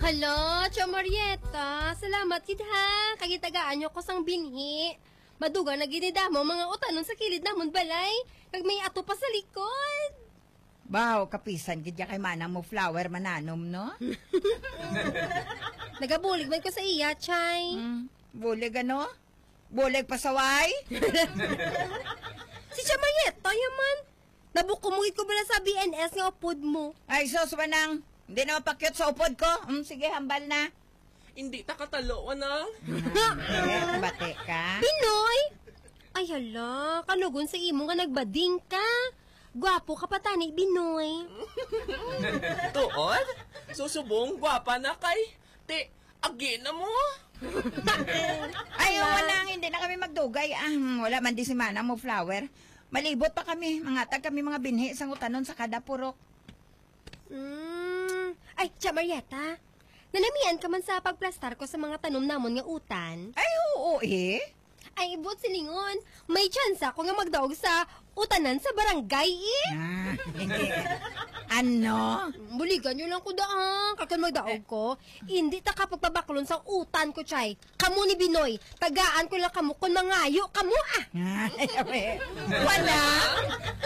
Hala, Tia Marieta, salamat kid ha. Kagitagaan nyo ko sang binhi. Maduga na ginida mo mga utanon sa kilid namon balay. Kag may ato pa sa likod. Baw, kapisan gidya kay manang mo flower mananom, no? Nagabulig man ko sa iya, Chay. Bulig ano? Bulig pasaway? Si Tia Marieta, yaman. Nabukumugit ko bala sa BNS nga upod mo. Ay, sus, manang. Hindi na mapakyot sa upod ko. Sige, hambal na. Hindi ta katalo, anang. Bate ka? Pinoy! Ay hala, kanugon sa imo nga nagbading ka. Gwapo ka pa tani, Binoy. Tuod? Susubong, gwapa na kay. Te, agi na mo. Ay, manang, hindi na kami magdugay. Wala man di si manang mo flower. Malibot pa kami. Mangatag kami mga binhi sang utanon sa kada purok. Ay, Tia Marieta, nanamian ka man sa pagplastar ko sa mga tanom namon nga utan. Ay, oo eh. Ay, ibot silingon, may chance ako nga magdaog sa utanan sa barangay eh. Ano? Buligan nyo lang ko daan. Kakan magdaog ko, hindi ta kapagpabaklon sa utan ko, Chay. Kamu ni Binoy, tagaan ko lang kamu kung mangayo, kamu ah. Wala.